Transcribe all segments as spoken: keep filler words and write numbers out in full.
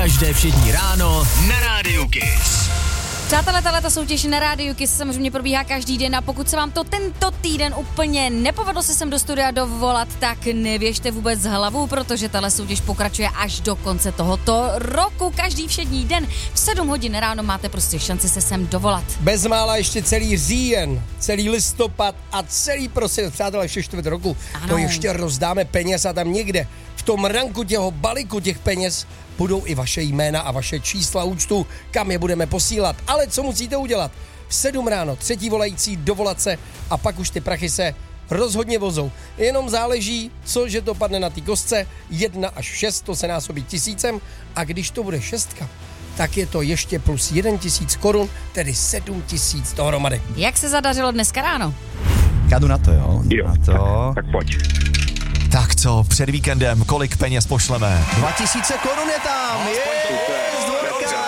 Každé všední ráno na Rádiu Kiss. Přátelé, tato soutěž na Rádiu Kiss samozřejmě probíhá každý den a pokud se vám to tento týden úplně nepovedlo se sem do studia dovolat, tak nevěžte vůbec hlavu, protože tato soutěž pokračuje až do konce tohoto roku. Každý všední den v sedm hodin ráno máte prostě šanci se sem dovolat. Bezmála ještě celý říjen, celý listopad a celý prosinec, přátelé, vše čtvrt roku. Ano. To ještě rozdáme peněz a tam někde v tom ranku těho balíku těch peněz budou i vaše jména a vaše čísla účtu, kam je budeme posílat. Ale co musíte udělat? V sedm ráno, třetí volající, dovolat se a pak už ty prachy se rozhodně vozou. Jenom záleží, co, že to padne na té kostce, jedna až šest, to se násobí tisícem a když to bude šestka, tak je to ještě plus jeden tisíc korun, tedy sedm tisíc dohromady. Jak se zadařilo dneska ráno? Já jdu na to, jo? Jo, Na to. tak, tak pojď. Tak co, před víkendem, kolik peněz pošleme? Dva tisíce korun je tam! Je, z dvorka!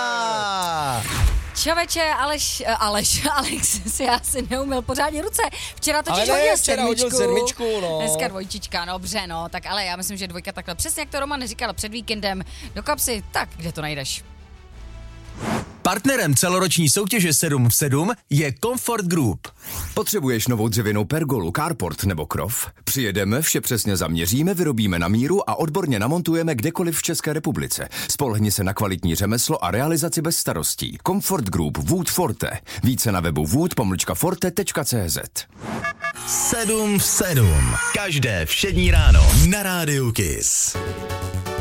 Čověče, Aleš, Aleš, Alex si asi neuměl pořádně ruce. Včera totiž Ale ne, hodil včera sedmičku. hodil sedmičku, no. Dneska dvojčička, no dobře, no. Tak ale já myslím, že dvojka takhle. Přesně jak to Roman říkal před víkendem. Do kapsy, tak kde to najdeš? Partnerem celoroční soutěže sedm v sedm je Comfort Group. Potřebuješ novou dřevěnou pergolu, carport nebo krov? Přijedeme, vše přesně zaměříme, vyrobíme na míru a odborně namontujeme kdekoliv v České republice. Spolehni se na kvalitní řemeslo a realizaci bez starostí. Comfort Group Wood Forte. Více na webu wood pomlčka forte tečka cz. sedm v sedm. Každé všední ráno na Rádiu Kiss.